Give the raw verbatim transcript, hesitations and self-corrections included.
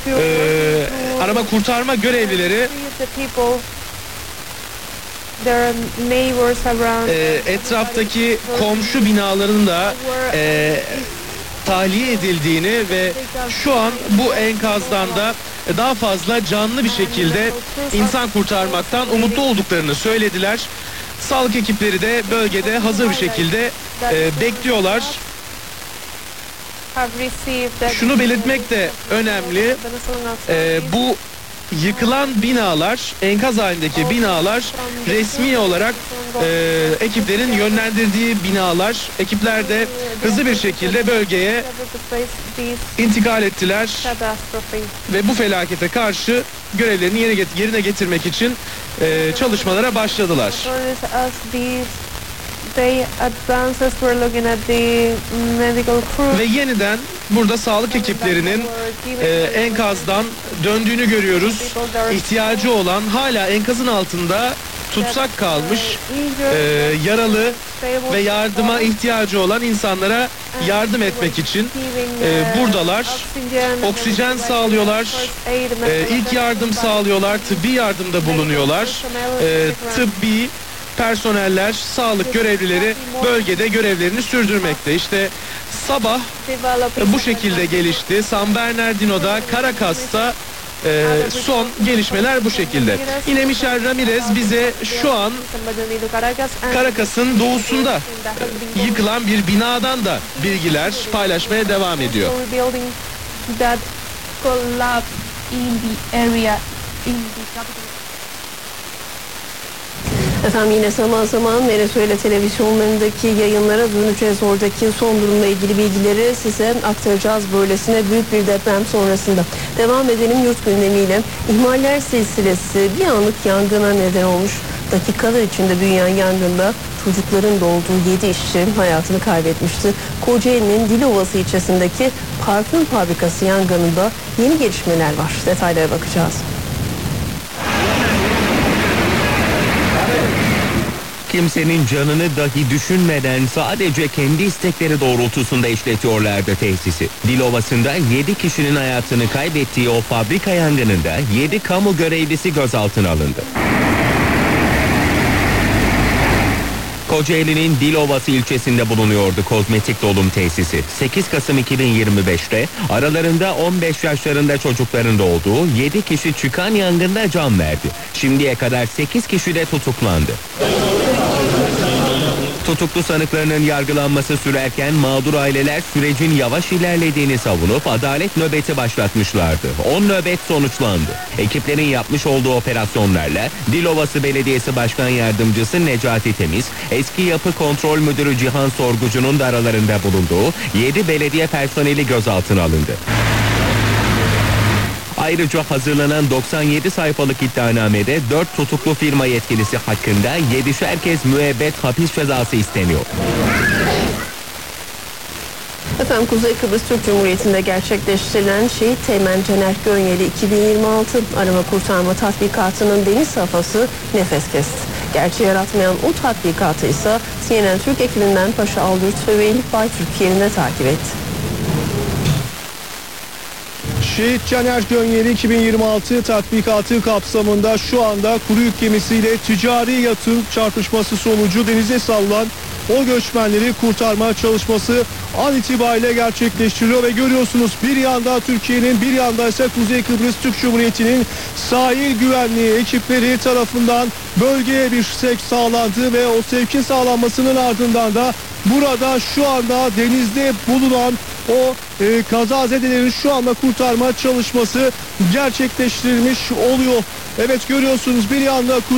e, arama kurtarma görevlileri e, etraftaki komşu binaların da e, tahliye edildiğini ve şu an bu enkazdan da daha fazla canlı bir şekilde insan kurtarmaktan umutlu olduklarını söylediler. Sağlık ekipleri de bölgede hazır bir şekilde e, bekliyorlar. Şunu belirtmek de önemli. E, bu yıkılan binalar, enkaz halindeki binalar resmi olarak e, ekiplerin yönlendirdiği binalar. Ekipler de hızlı bir şekilde bölgeye intikal ettiler ve bu felakete karşı görevlerini yerine getirmek için e, çalışmalara başladılar. Ve yeniden burada sağlık ekiplerinin e, enkazdan döndüğünü görüyoruz. İhtiyacı olan, hala enkazın altında tutsak kalmış, e, yaralı ve yardıma ihtiyacı olan insanlara yardım etmek için e, buradalar. Oksijen sağlıyorlar, e, ilk yardım sağlıyorlar, tıbbi yardımda bulunuyorlar. E, tıbbi personeller, sağlık görevlileri bölgede görevlerini sürdürmekte. İşte sabah bu şekilde gelişti. San Bernardino'da, Caracas'ta e, son gelişmeler bu şekilde. Yine Michel Ramirez bize şu an Caracas'ın doğusunda e, yıkılan bir binadan da bilgiler paylaşmaya devam ediyor. Efendim yine zaman zaman Venezuela televizyonlarındaki yayınlara döneceğiz. Oradaki son durumla ilgili bilgileri size aktaracağız böylesine büyük bir deprem sonrasında. Devam edelim yurt gündemiyle. İhmaller silsilesi bir anlık yangına neden olmuş. Dakikalar içinde büyüyen yangında çocukların da olduğu yedi işçi hayatını kaybetmişti. Kocaeli'nin Dilovası ilçesindeki parfüm fabrikası yangınında yeni gelişmeler var. Detaylara bakacağız. Kimsenin canını dahi düşünmeden sadece kendi istekleri doğrultusunda işletiyorlardı tesisi. Dilovası'nda yedi kişinin hayatını kaybettiği o fabrika yangınında yedi kamu görevlisi gözaltına alındı. Kocaeli'nin Dilovası ilçesinde bulunuyordu kozmetik dolum tesisi. sekiz Kasım iki bin yirmi beşte aralarında on beş yaşlarında çocukların da olduğu yedi kişi çıkan yangında can verdi. Şimdiye kadar sekiz kişi de tutuklandı. Tutuklu sanıklarının yargılanması sürerken mağdur aileler sürecin yavaş ilerlediğini savunup adalet nöbeti başlatmışlardı. on nöbet sonuçlandı. Ekiplerin yapmış olduğu operasyonlarla Dilovası Belediyesi Başkan Yardımcısı Necati Temiz, eski Yapı Kontrol Müdürü Cihan Sorgucu'nun da aralarında bulunduğu yedi belediye personeli gözaltına alındı. Ayrıca hazırlanan doksan yedi sayfalık iddianamede dört tutuklu firma yetkilisi hakkında yedişer kez müebbet hapis cezası isteniyor. Efendim Kuzey Kıbrıs Türk Cumhuriyeti'nde gerçekleştirilen Şehit Teğmen Caner Gönyeli iki bin yirmi altı arama kurtarma tatbikatının deniz safhası nefes kesti. Gerçi yaratmayan o tatbikatı ise C N N Türk ekibinden Paşa Aldurt ve Elif Baytürk yerine takip etti. Şehit Caner Gönyeli iki bin yirmi altı tatbikatı kapsamında şu anda kuru yük gemisiyle ticari yatın çarpışması sonucu denize salınan o göçmenleri kurtarma çalışması an itibariyle gerçekleştiriliyor ve görüyorsunuz bir yanda Türkiye'nin, bir yanda ise Kuzey Kıbrıs Türk Cumhuriyeti'nin sahil güvenliği ekipleri tarafından bölgeye bir sevk sağlandı ve o sevkin sağlanmasının ardından da burada şu anda denizde bulunan o e, kazazedelerin şu anda kurtarma çalışması gerçekleştirilmiş oluyor. Evet görüyorsunuz bir yanda